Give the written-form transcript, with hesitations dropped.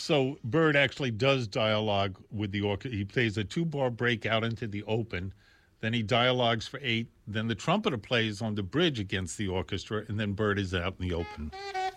So Bird actually does dialogue with the orchestra. He plays a 2-bar break out into the open, then he dialogues for 8. Then the trumpeter plays on the bridge against the orchestra, and then Bird is out in the open.